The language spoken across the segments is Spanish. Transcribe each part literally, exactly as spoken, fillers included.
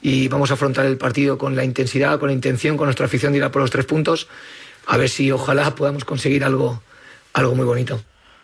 y vamos a afrontar el partido con la intensidad, con la intención, con nuestra afición de ir a por los tres puntos, a ver si ojalá podamos conseguir algo, algo muy bonito.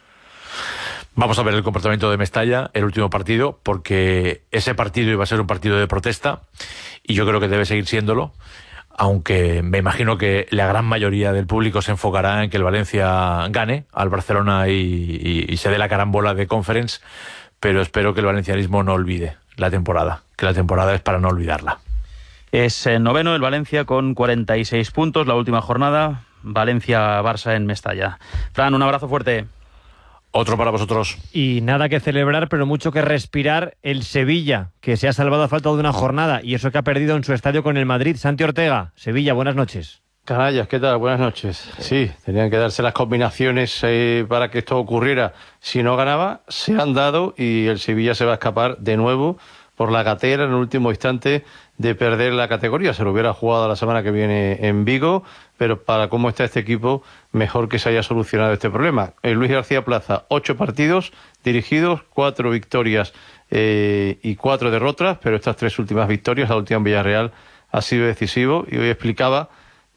Vamos a ver el comportamiento de Mestalla, el último partido, porque ese partido iba a ser un partido de protesta y yo creo que debe seguir siéndolo, aunque me imagino que la gran mayoría del público se enfocará en que el Valencia gane al Barcelona y, y, y se dé la carambola de Conference, pero espero que el valencianismo no olvide la temporada, que la temporada es para no olvidarla. Es eh, noveno el Valencia con cuarenta y seis puntos, la última jornada, Valencia-Barça en Mestalla. Fran, un abrazo fuerte. Otro para vosotros. Y nada que celebrar, pero mucho que respirar el Sevilla, que se ha salvado a falta de una jornada, y eso que ha perdido en su estadio con el Madrid. Santi Ortega, Sevilla, buenas noches. Canallas, ¿qué tal? Buenas noches. Sí, tenían que darse las combinaciones eh, para que esto ocurriera. Si no ganaba, se han dado y el Sevilla se va a escapar de nuevo por la gatera en el último instante de perder la categoría. Se lo hubiera jugado la semana que viene en Vigo, pero para cómo está este equipo, mejor que se haya solucionado este problema. El Luis García Plaza, ocho partidos dirigidos, cuatro victorias eh, y cuatro derrotas, pero estas tres últimas victorias, la última en Villarreal, ha sido decisivo, y hoy explicaba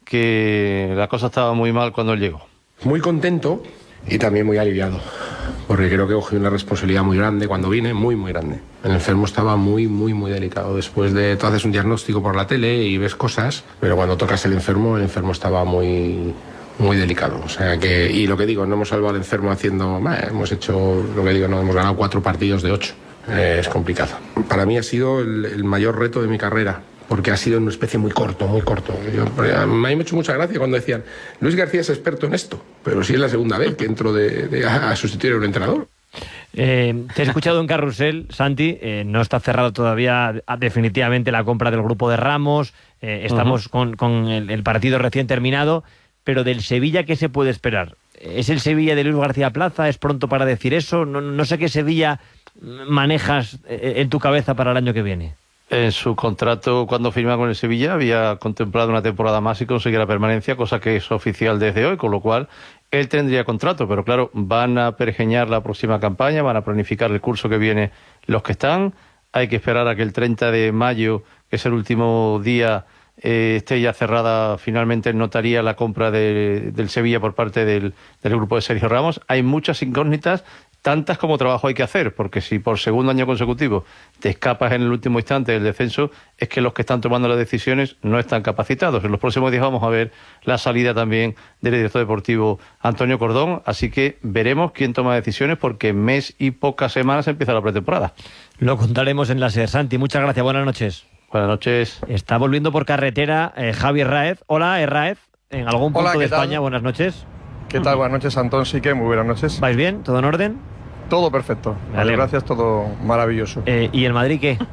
que la cosa estaba muy mal cuando él llegó. Muy contento y también muy aliviado, porque creo que cogí una responsabilidad muy grande cuando vine, muy muy grande. El enfermo estaba muy muy muy delicado. Después de, tú haces un diagnóstico por la tele y ves cosas, pero cuando tocas el enfermo, el enfermo estaba muy muy delicado. O sea que, y lo que digo, no hemos salvado al enfermo haciendo, eh, hemos hecho, lo que digo, no hemos ganado cuatro partidos de ocho. Eh, es complicado. Para mí ha sido el, el mayor reto de mi carrera, porque ha sido una especie muy corto, muy corto. Yo, a mí me ha hecho mucha gracia cuando decían, Luis García es experto en esto, pero sí es la segunda vez que entro de, de, a sustituir a un entrenador. Eh, te he escuchado en Carrusel, Santi, eh, no está cerrado todavía definitivamente la compra del grupo de Ramos, eh, estamos uh-huh. con, con el, el partido recién terminado, pero del Sevilla, ¿qué se puede esperar? ¿Es el Sevilla de Luis García Plaza? ¿Es pronto para decir eso? No, no sé qué Sevilla manejas en tu cabeza para el año que viene. En su contrato, cuando firma con el Sevilla, había contemplado una temporada más y conseguir la permanencia, cosa que es oficial desde hoy, con lo cual él tendría contrato, pero claro, van a pergeñar la próxima campaña, van a planificar el curso que viene los que están. Hay que esperar a que el treinta de mayo, que es el último día, eh, esté ya cerrada finalmente en notaría la compra de, del Sevilla por parte del, del grupo de Sergio Ramos. Hay muchas incógnitas, tantas como trabajo hay que hacer, porque si por segundo año consecutivo te escapas en el último instante del descenso, es que los que están tomando las decisiones no están capacitados. En los próximos días vamos a ver la salida también del director deportivo Antonio Cordón, así que veremos quién toma decisiones, porque en mes y pocas semanas empieza la pretemporada. Lo contaremos en la SER. Santi, muchas gracias, buenas noches. Buenas noches. Está volviendo por carretera eh, Javi Raez. Hola, Raez, en algún punto Hola, de España, buenas noches. ¿Qué tal? Buenas noches, Antón. Sí que muy buenas noches. ¿Vais bien? ¿Todo en orden? Todo perfecto. Vale, gracias, todo maravilloso. Eh, ¿Y el Madrid qué?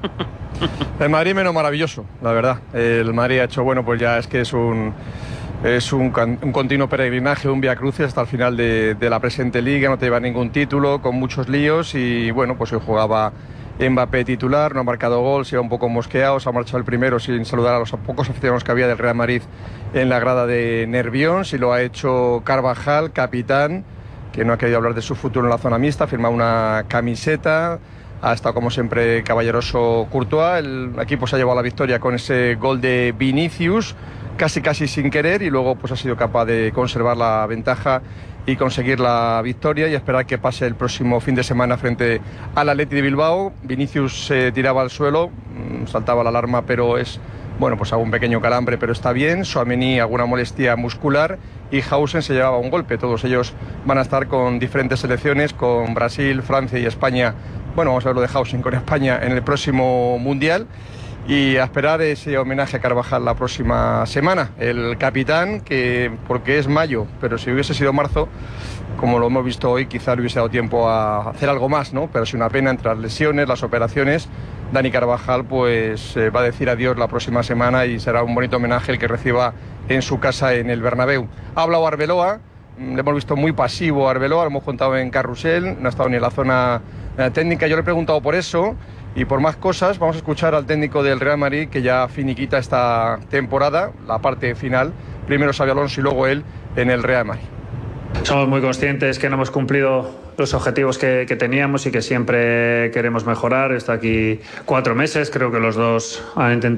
El Madrid menos maravilloso, la verdad. El Madrid ha hecho, bueno, pues ya es que es un es un, un continuo peregrinaje, un vía crucis hasta el final de, de la presente liga, no te lleva ningún título, con muchos líos, y bueno, pues hoy jugaba Mbappé titular, no ha marcado gol, se iba un poco mosqueado, se ha marchado el primero sin saludar a los pocos aficionados que había del Real Madrid en la grada de Nervión, y lo ha hecho Carvajal, capitán, que no ha querido hablar de su futuro en la zona mixta, ha firmado una camiseta, ha estado como siempre caballeroso Courtois, el equipo se ha llevado la victoria con ese gol de Vinicius, casi casi sin querer, y luego pues ha sido capaz de conservar la ventaja y conseguir la victoria, y esperar que pase el próximo fin de semana frente al Athletic de Bilbao. Vinicius se tiraba al suelo, saltaba la alarma, pero es, bueno, pues algún pequeño calambre, pero está bien. Tchouaméni alguna molestia muscular, y Hausen se llevaba un golpe. Todos ellos van a estar con diferentes selecciones, con Brasil, Francia y España. Bueno, vamos a ver lo de Hausen con España en el próximo Mundial, y a esperar ese homenaje a Carvajal la próxima semana. El capitán, que porque es mayo, pero si hubiese sido marzo, como lo hemos visto hoy, quizá le hubiese dado tiempo a hacer algo más, ¿no? Pero es una pena entre las lesiones, las operaciones. Dani Carvajal pues eh, va a decir adiós la próxima semana, y será un bonito homenaje el que reciba en su casa en el Bernabéu. Ha hablado Arbeloa, le hemos visto muy pasivo a Arbeloa, lo hemos contado en Carrusel, no ha estado ni en la zona eh, técnica. Yo le he preguntado por eso y por más cosas. Vamos a escuchar al técnico del Real Madrid, que ya finiquita esta temporada, la parte final. Primero Xabi Alonso y luego él en el Real Madrid. Somos muy conscientes que no hemos cumplido los objetivos que, que teníamos y que siempre queremos mejorar. Está aquí cuatro meses, creo que los dos han intentado